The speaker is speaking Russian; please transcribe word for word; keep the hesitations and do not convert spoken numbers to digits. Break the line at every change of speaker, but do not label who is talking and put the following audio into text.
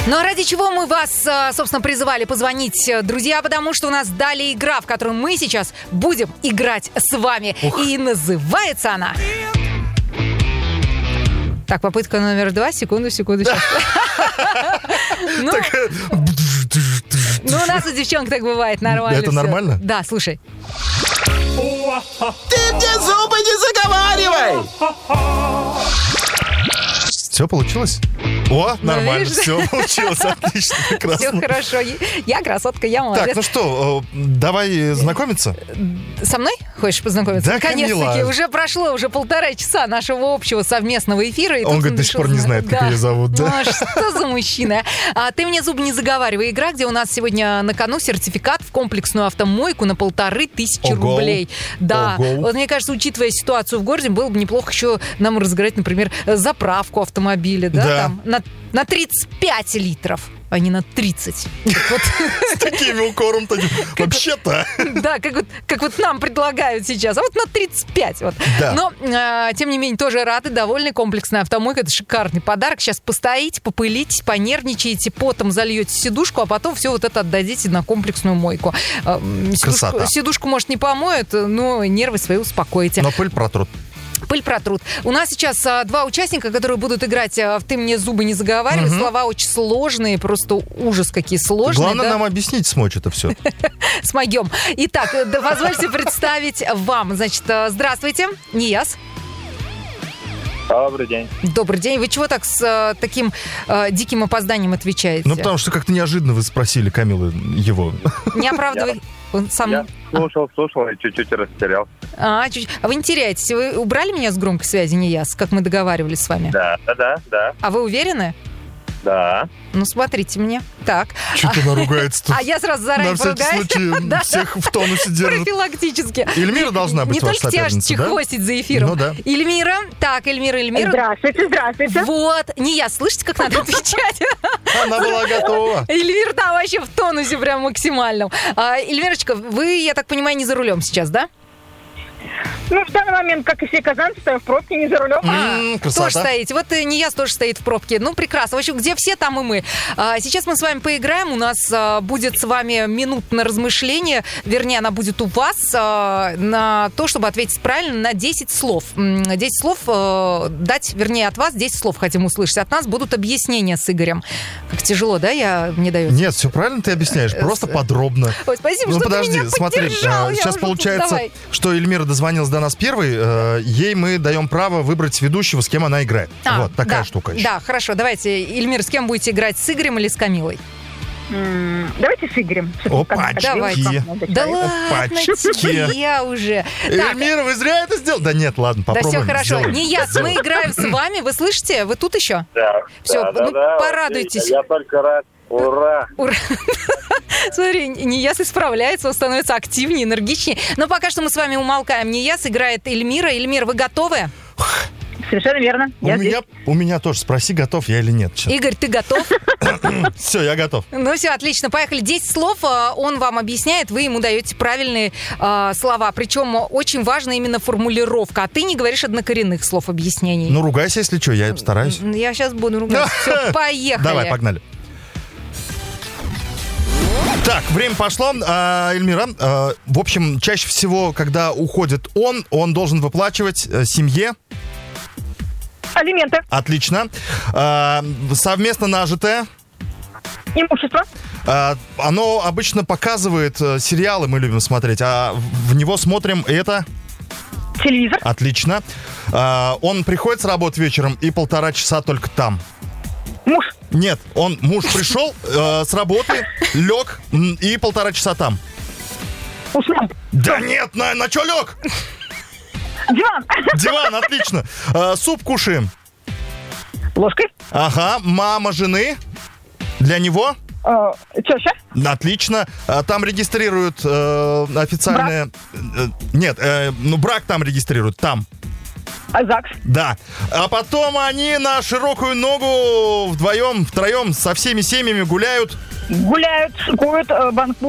Ну а ради чего мы вас, собственно, призывали позвонить, друзья? Потому что у нас далее игра, в которую мы сейчас будем играть с вами. Ух. И называется она... Так, попытка номер два. Секунду, секунду, сейчас. Ну, у нас у девчонок так бывает, нормально.
Это нормально?
Да, слушай.
Ты мне зубы не заговаривай!
Все получилось? О, нормально,
видишь?
Все получилось, отлично, прекрасно.
Все хорошо. Я красотка, я молодец.
Так, ну что, давай знакомиться?
Со мной хочешь познакомиться?
Да,
Наконец-таки,
Камила.
уже прошло уже полтора часа нашего общего совместного эфира. И
Он
тут
говорит, до сих пор не
решил-
знает, как
Да.
ее зовут, да?
Ну, а что за мужчина? А, ты мне зубы не заговаривай. Игра, где у нас сегодня на кону сертификат в комплексную автомойку на полторы тысячи
Ого.
рублей. Да.
Ого.
Вот мне кажется, учитывая ситуацию в городе, было бы неплохо еще нам разыграть, например, заправку автомобиля, да,
Да.
там, на, на тридцать пять литров, а не на тридцать. Так вот.
С таким укором-то. Вообще-то.
Да, как вот, как вот нам предлагают сейчас. А вот на тридцать пять. Вот.
Да.
Но, э, тем не менее, тоже рады, довольны. Комплексная автомойка. Это шикарный подарок. Сейчас постоите, попылите, понервничаете, потом зальете сидушку, а потом все вот это отдадите на комплексную мойку. Э,
Красота.
Сидушку, сидушку, может, не помоют, но нервы свои успокоите.
Но пыль протрут.
Пыль протрут. У нас сейчас а, два участника, которые будут играть а, в «Ты мне зубы не заговаривай».
Угу.
Слова очень сложные, просто ужас какие сложные.
Главное
да?
нам объяснить смочь это все.
Смогем. Итак, да, позвольте представить вам. Значит, э, здравствуйте, Нияз.
Добрый день.
Добрый день. Вы чего так с э, таким э, диким опозданием отвечаете?
Ну, потому что как-то неожиданно вы спросили Камилы его.
Не оправдывай. Он сам...
Я слушал, слушал и чуть-чуть растерял.
А, чуть... а вы не теряетесь? Вы убрали меня с громкой связи, Нияз, как мы договаривались с вами?
Да, да, да, да,
А вы уверены?
да.
Ну, смотрите мне. Так.
Что-то она ругается тут.
А я сразу заранее
На всякий
поругаюсь.
случай
Да.
всех в тонусе держит.
Профилактически.
Эльмира должна быть
Не
ваша
только тебя
соперница, да?
чехвостить за эфиром.
Ну да.
Эльмира. Так, Эльмира, Эльмира.
Здравствуйте, здравствуйте.
Вот. Не я. Слышите, как надо отвечать?
Она была готова.
Эльвира там вообще в тонусе прям максимальном. А, Эльвирочка, вы, я так понимаю, не за рулем сейчас, да?
Ну, в данный момент, как и все казанцы, стою в пробке, не за рулем.
М, красота.
Тоже стоите. Вот и Нияз тоже стоит в пробке. Ну, прекрасно. В общем, где все, там и мы. А, сейчас мы с вами поиграем. У нас а, будет с вами минута на размышление. Вернее, она будет у вас а, на то, чтобы ответить правильно на десять слов. М, десять слов а, дать, вернее, от вас десять слов хотим услышать. От нас будут объяснения с Игорем. Как тяжело, да, я мне даю?
Нет, все правильно ты объясняешь, просто подробно.
Ой, спасибо,
Ну
что
подожди,
ты меня
смотри,
поддержал.
э,
Я
сейчас
уже-
получается,
Давай.
что Эльмира дозвонилась до нас первой, э, ей мы даем право выбрать ведущего, с кем она играет.
А,
Вот такая
да,
штука еще.
Да, хорошо. Давайте, Эльмир, с кем будете играть? С Игорем или с Камилой?
М, Давайте с Игорем.
Опачки.
Давайте. Да ладно
Опачки.
тебе, я уже. Так,
Эльмира, вы зря это сделали? Да нет, ладно,
да
попробуем.
все хорошо.
сделаем.
Не я, мы играем с вами. Вы слышите? Вы тут еще?
Да,
Всё,
да, да,
ну,
да,
порадуйтесь.
окей. Я только рад. Ура!
Ура! Смотри, Нияз исправляется, он становится активнее, энергичнее. Но пока что мы с вами умолкаем. Нияз играет Эльмира. Эльмир, вы готовы?
Совершенно верно.
У
Я здесь.
меня, у меня тоже спроси, готов я или нет.
Игорь, ты готов?
Все, я готов.
Ну все, отлично, поехали. десять слов а, он вам объясняет, вы ему даете правильные а, слова. Причем очень важна именно формулировка. А ты не говоришь однокоренных слов объяснений.
Ну, ругайся, если что, я стараюсь.
Я сейчас буду ругаться. Все, поехали.
Давай, погнали. Так, время пошло. А, Эльмира, а, в общем, чаще всего, когда уходит он, он должен выплачивать э, семье.
Алименты,
Отлично. А, совместно нажитое.
имущество,
А, оно обычно показывает э, сериалы, мы любим смотреть, а в в него смотрим это.
телевизор,
Отлично. А, он приходит с работы вечером и полтора часа только там.
муж,
Нет, он, муж пришел э, с работы, лег м, и полтора часа там.
уснул,
Да нет, на, на чё лег?
диван,
Диван, отлично. Э, суп кушаем.
ложкой,
Ага, мама жены. Для него.
э, теща,
Отлично. Э, Там регистрируют э, официальное... э, Нет, э, ну брак там регистрируют, там.
ЗАГС,
Да. А потом они на широкую ногу вдвоем, втроем, со всеми семьями гуляют.
гуляют, шикуют, э, банкуют.